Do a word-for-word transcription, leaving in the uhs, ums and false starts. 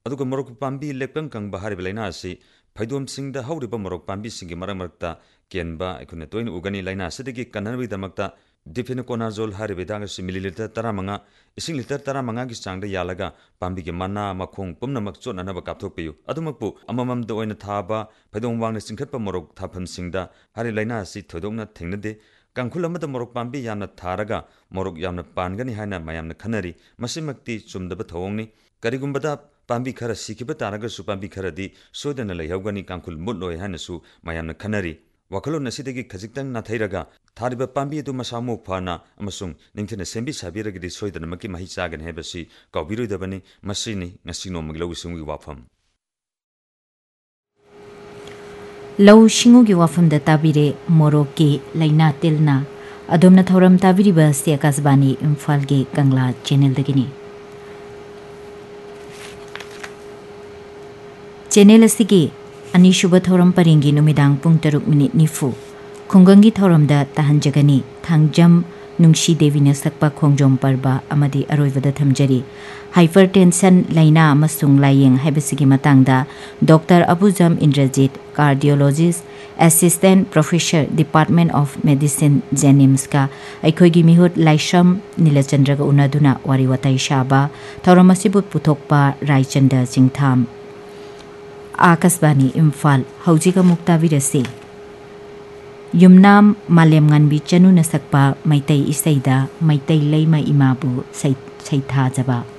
ꯑꯗꯨꯒ ꯃꯣꯔꯣꯛ ꯄꯥꯝꯕꯤ ꯂꯦꯛꯄꯪ ꯀꯪꯕ ꯍꯥꯏꯔꯤꯕ ꯂꯩꯅꯥ ꯑꯁꯤ ꯐꯩꯗꯣꯝꯁꯤꯡꯗ ꯍꯧꯔꯤꯕ ꯃꯣꯔꯣꯛ ꯄꯥꯝꯕꯤꯁꯤꯡꯒꯤ ꯃꯔꯛ ꯃꯔꯛꯇ ꯀꯦꯟꯕ ꯑꯩꯈꯣꯏꯅ ꯇꯣꯏꯅ ꯎꯒꯅꯤ ꯂꯩꯅꯥ ꯑꯁꯤꯗꯒꯤ ꯀꯟꯅꯕꯒꯤꯗꯃꯛꯇ ꯗꯤꯐꯦꯅꯣꯀꯣꯅꯥꯖꯣꯜ ꯍꯥꯏꯔꯤꯕ ꯍꯤꯗꯥꯛ ꯑꯁꯤ ꯃꯤꯂꯤꯂꯤꯇꯔ ꯇꯔꯥꯃꯉꯥ ꯏꯁꯤꯡ ꯂꯤꯇꯔ ꯇꯔꯥꯃꯉꯥꯒꯤ ꯆꯥꯡꯗ ꯌꯥꯜꯂꯒ ꯄꯥꯝꯕꯤꯒꯤ ꯃꯅꯥ ꯃꯈꯣꯡ ꯄꯨꯝꯅꯃꯛ ꯆꯣꯠꯅꯅꯕ ꯀꯥꯞꯊꯣꯛꯄꯤꯌꯨ ꯑꯗꯨꯃꯛꯄꯨ ꯑꯃꯃꯝꯗ ꯑꯣꯏꯅ ꯊꯥꯕ ꯐꯩꯗꯣꯝ ꯋꯥꯡꯅ ꯆꯤꯡꯈꯠꯄ ꯃꯣꯔꯣꯛ ꯊꯥꯐꯝꯁꯤꯡꯗ ꯍꯥꯏꯔꯤꯕ ꯂꯩꯅꯥ ꯑꯁꯤ ꯊꯣꯏꯗꯣꯛꯅ ꯊꯦꯡꯅꯗꯦ ꯀꯥꯡꯈꯨꯜ ꯑꯃꯗ ꯃꯣꯔꯣꯛ ꯄꯥꯝꯕꯤ ꯌꯥꯝꯅ ꯊꯥꯔꯒ ꯃꯣꯔꯣꯛ ꯌꯥꯝꯅ ꯄꯥꯟꯒꯅꯤ ꯍꯥꯏꯅ ꯃꯌꯥꯝꯅ ꯈꯟꯅꯔꯤ ꯃꯁꯤꯃꯛꯇꯤ ꯆꯨꯝꯗꯕ ꯊꯧꯑꯣꯡꯅꯤ ꯀꯔꯤꯒꯨꯝꯕꯗ ꯄꯥꯝꯕꯤ ꯈꯔ ꯁꯤꯈꯤꯕ ꯇꯥꯔꯒꯁꯨ ꯄꯥꯝꯕꯤ ꯈꯔꯗꯤ ꯁꯣꯏꯗꯅ ꯂꯩꯍꯧꯒꯅꯤ ꯀꯥꯡꯈꯨꯜ ꯃꯨꯠꯂꯣꯏ ꯍꯥꯏꯅꯁꯨ ꯃꯌꯥꯝꯅ ꯈꯟꯅꯔꯤ ꯋꯥꯈꯜꯂꯣꯟ ꯑꯁꯤꯗꯒꯤ ꯈꯖꯤꯛꯇꯪ ꯅꯥꯊꯩꯔꯒ ꯊꯥꯔꯤꯕ ꯄꯥꯝꯕꯤ ꯑꯗꯨ ꯃꯁꯥ ꯃꯎ ꯐꯅ ꯑꯃꯁꯨꯡ ꯅꯤꯡꯊꯤꯅ ꯁꯦꯝꯕꯤ ꯁꯥꯕꯤꯔꯒꯗꯤ ꯁꯣꯏꯗꯅꯃꯛꯀꯤ ꯃꯍꯩ ꯆꯥꯒꯅꯤ ꯍꯥꯏꯕꯁꯤ ꯀꯥꯎꯕꯤꯔꯣꯏꯗꯕꯅꯤ ꯃꯁꯤꯅꯤ ꯉꯁꯤ ꯅꯣꯡꯃꯒꯤ ꯂꯧꯎ ꯁꯤꯡꯎꯒꯤ ꯋꯥꯐꯝ ꯂꯧꯎ ꯁꯤꯡꯎꯒꯤ ꯋꯥꯐꯝꯗ ꯇꯥꯕꯤꯔꯦ ꯃꯣꯔꯣꯛꯀꯤ ꯂꯩꯅꯥ ꯇꯤꯜꯅ ꯑꯗꯣꯝꯅ ꯊꯧꯔꯝ ꯇꯥꯕꯤꯔꯤꯕ ꯑꯁꯤ ꯑꯀꯥꯁꯕꯥꯅꯤ ꯏꯝꯐꯥꯜꯒꯤ ꯀꯪꯂꯥ ꯆꯦꯅꯦꯜꯗꯒꯤꯅꯤ ꯆꯦꯅꯦꯜ ꯑꯁꯤꯒꯤ ꯑꯅꯤꯁꯨꯕ ꯊꯧꯔꯝ ꯄꯔꯦꯡꯒꯤ ꯅꯨꯃꯤꯗꯥꯡ ꯄꯨꯡ ꯇꯔꯨꯛ ꯃꯤꯅꯤꯠ ꯅꯤꯐꯨ ꯈꯨꯡꯒꯪꯒꯤ ꯊꯧꯔꯝꯗ ꯇꯥꯍꯟꯖꯒꯅꯤ ꯊꯥꯡꯖꯝ ꯅꯨꯡꯁꯤ ꯗꯦꯕꯤꯅ ꯁꯛꯄ ꯈꯣꯡꯖꯣꯝ ꯄꯔꯕ ꯑꯃꯗꯤ ꯑꯔꯣꯏꯕꯗ ꯊꯝꯖꯔꯤ ꯍꯥꯏꯄꯔꯇꯦꯟꯁꯟ ꯂꯩꯅꯥ ꯑꯃꯁꯨꯡ ꯂꯥꯏꯌꯦꯡ ꯍꯥꯏꯕꯁꯤꯒꯤ ꯃꯇꯥꯡꯗ doctor ꯑꯕꯨꯖꯝ Indrajit ꯀꯥꯔꯗꯤꯑꯣꯂꯣꯖꯤꯁ assistant professor department of medicine ꯖꯦꯅꯤꯝꯁꯀ ꯑꯩꯈꯣꯏꯒꯤ ꯃꯤꯍꯨꯠ ꯂꯥꯏꯁ꯭ꯔꯝ ꯅꯤꯂꯆꯟꯗ꯭ꯔꯒ ꯎꯅꯗꯨꯅ ꯋꯥꯔꯤ ꯋꯥꯇꯥꯏ ꯁꯥꯕ ꯊꯧꯔꯝ ꯑꯁꯤꯕꯨ ꯄꯨꯊꯣꯛꯄ ꯔꯥꯏꯆꯟꯗ ꯆꯤꯡꯊꯥꯝ ꯑꯀꯥꯁꯕꯥꯅꯤ ꯏꯝꯐꯥꯜ ꯍꯧꯖꯤꯛ ꯑꯃꯨꯛ ꯇꯥꯕꯤꯔꯁꯤ ꯌꯨꯝꯅꯥꯝ ꯃꯥꯂꯦꯝꯉꯥꯟꯕꯤ ꯆꯅꯨꯅ ꯁꯛꯄ ꯃꯩꯇꯩ ꯏꯁꯩꯗ ꯃꯩꯇꯩ ꯂꯩꯃ ꯏꯃꯥꯕꯨ ꯁꯩꯊꯥꯖꯕ